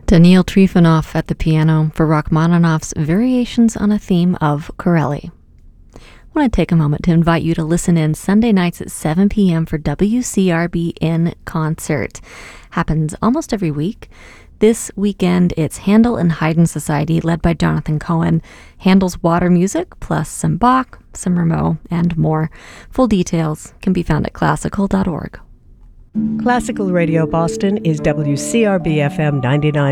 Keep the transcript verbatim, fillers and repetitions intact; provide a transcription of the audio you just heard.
Daniil Trifonov at the piano for Rachmaninoff's Variations on a Theme of Corelli. I want to take a moment to invite you to listen in Sunday nights at seven p.m. for W C R B in Concert. Happens almost every week. This weekend, it's Handel and Haydn Society, led by Jonathan Cohen. Handel's Water Music, plus some Bach, some Rameau, and more. Full details can be found at classical dot org. Classical Radio Boston is W C R B F M ninety-nine.